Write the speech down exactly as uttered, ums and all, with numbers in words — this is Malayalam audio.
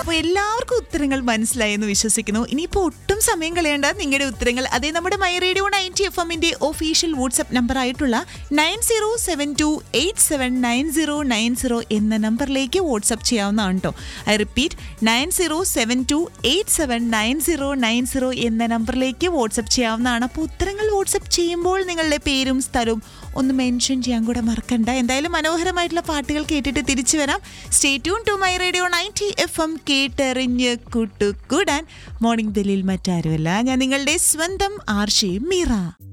അപ്പോൾ എല്ലാവർക്കും ഉത്തരങ്ങൾ മനസ്സിലായി എന്ന് വിശ്വസിക്കുന്നു. ഇനിയിപ്പോൾ ഒട്ടും സമയം കളയേണ്ട, നിങ്ങളുടെ ഉത്തരങ്ങൾ അതേ നമ്മുടെ മൈ റേഡിയോ നയൻറ്റി എഫ് എമ്മിന്റെ ഒഫീഷ്യൽ വാട്സ്ആപ്പ് നമ്പർ ആയിട്ടുള്ള nine zero seven to eight seven nine zero nine zero എന്ന നമ്പറിലേക്ക് വാട്സ്ആപ്പ് ചെയ്യാവുന്നതാണ് കേട്ടോ. I repeat, nine zero seven to eight seven nine zero nine zero എന്ന നമ്പറിലേക്ക് വാട്സ്ആപ്പ് ചെയ്യാവുന്നതാണ്. അപ്പോൾ ഉത്തരങ്ങൾ വാട്സ്ആപ്പ് ചെയ്യുമ്പോൾ നിങ്ങളുടെ പേരും സ്ഥലവും ഒന്ന് മെൻഷൻ ചെയ്യാൻ കൂടെ മറക്കണ്ട. എന്തായാലും മനോഹരമായിട്ടുള്ള പാട്ടുകൾ കേട്ടിട്ട് തിരിച്ചു വരാം. Stay tune to my radio ninety F M, കേട്ടെറിഞ്ഞ് കൂട്ടുകൂടാൻ. മോർണിംഗ് ദില്ലിൽ മറ്റാരുമല്ല, ഞാൻ നിങ്ങളുടെ സ്വന്തം ആർഷി മീറ.